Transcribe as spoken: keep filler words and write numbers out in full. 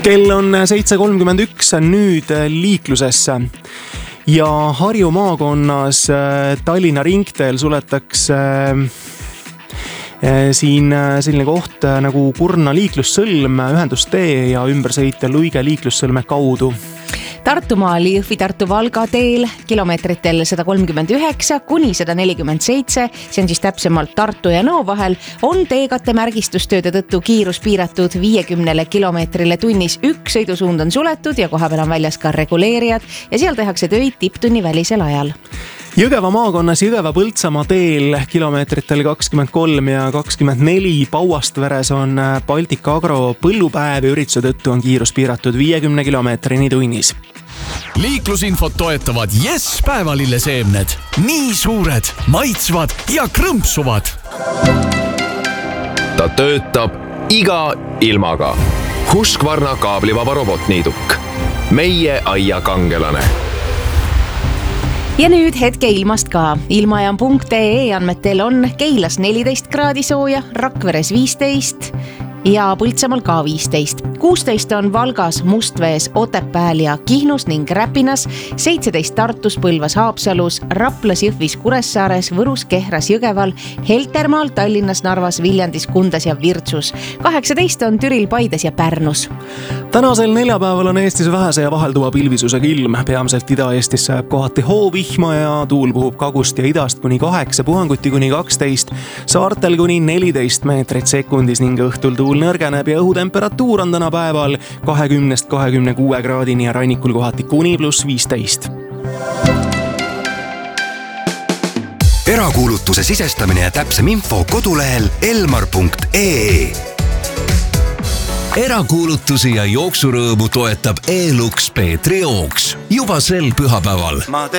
kell on seitse kolmkümmend üks, nüüd liiklusesse ja Harju maakonnas Tallinna ringteel suletakse siin selline koht nagu Kurna liiklussõlm, ühendustee ja ümbersõitja Luige liiklussõlme kaudu. Tartumaal Jõhvi-Tartu Valga teel kilomeetritel sada kolmkümmend üheksa kuni sada nelikümmend seitse, see on siis täpsemalt Tartu ja Nõo vahel, on teekatte märgistustööde tõttu kiirus piiratud viiekümnele kilomeetrile tunnis. Üks sõidusuund on suletud ja kohapeal on väljas ka reguleerijad ja seal tehakse töid tipptunni välisel ajal. Jõgeva maakonnas Jõgeva-Põltsamaa teel kilomeetritel kakskümmend kolm ja kakskümmend neli Pauastveres on Baltika Agro põllupäev ja ürituse tõttu on kiirus piiratud viiekümne kilomeetrini tunnis. Liiklusinfot toetavad Yes päevalilleseemned. Nii suured, maitsvad ja krõmpsuvad. Ta töötab iga ilmaga. Husqvarna kaablivaba robotniiduk. Meie aia kangelane. Ja nüüd hetke ilmast ka. Ilmajaam punkt ee andmetel on Keilas neliteist kraadi sooja, Rakveres viisteist ja Põltsamaal ka viisteist. kuusteist on Valgas, Mustvees, Otepääl ja Kihnus ning Räpinas, seitseteist Tartus, Põlvas, Haapsalus, Raplas, Jõhvis, Kuressaares, Võrus, Kehras, Jõgeval, Heltermaal, Tallinnas, Narvas, Viljandis, Kundas ja Virtsus. kaheksateist on Türil, Paides ja Pärnus. Tänasel neljapäeval on Eestis vähese ja vahelduva pilvisusega ilm. Peamiselt Ida-Eestis sajab kohati hoovihma ja tuul puhub kagust ja idast kuni kaheksa, puhanguti kuni kaksteist, saartel kuni neliteist meetrit sekundis ning õhtul tuul nõrgeneb ja õhutemperatuur on täna päeval kahekümnest kahekümne kuue kraadini ja rannikul kohati kuni pluss viisteist. Erakuulutuse sisestamine ja täpsem info kodulehel elmar punkt ee. Erakuulutusi ja jooksurõõmu toetab E-Lux Peetri jooks juba sel pühapäeval.